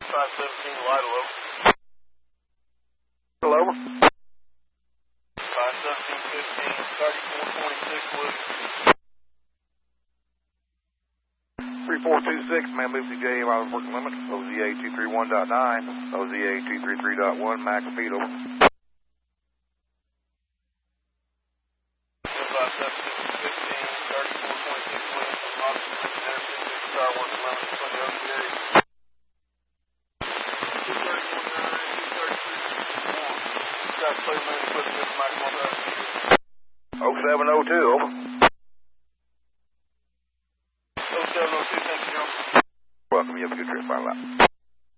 517 Lytle, over. Hello? 51715, 3426, 3426, man, Lucy J, I was working limit, OZA 231.9, OZA 233.1, Mac feet over. 0702, over. 0702, thank you, John. Welcome, you have a good trip, bye-bye.